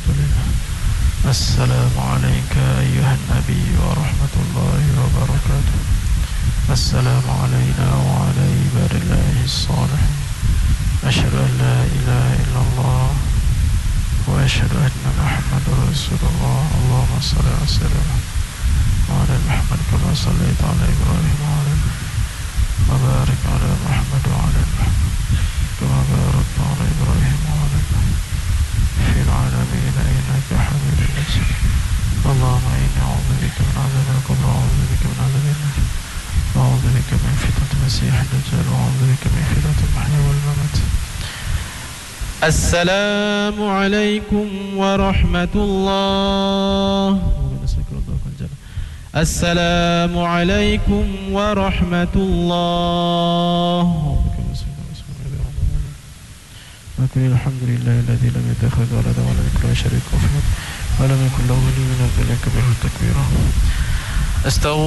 والعاقبة لله. السلام عليك أيها النبي ورحمة الله وبركاته. السلام علينا وعلى عباد الله الصالحين. أشهد أن لا إله إلا الله وأشهد أن محمد رسول الله. اللهم صل وسلم على محمد كما صليت على إبراهيم وعلى وبارك على محمد وعلى محمد كما باركت على إبراهيم وعلى في العالمين إنك حميد مجيد. اللهم إني أعوذ بك من عذاب القبر وأعوذ بك من عذاب النار وأعوذ بك من فتنة المسيح الدجال وأعوذ بك من فتنة المحيا والممات. السلام عليكم ورحمة الله. السلام عليكم ورحمة الله. وكل الحمد لله الذي لم يتخذ ولدا ولم يكن له شريك في الملك ولم يكن له ولي من الذل كبره تكبيرا.